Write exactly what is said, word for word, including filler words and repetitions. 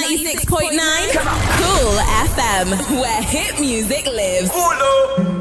ninety-six point nine Cool F M, where hit music lives. Uno.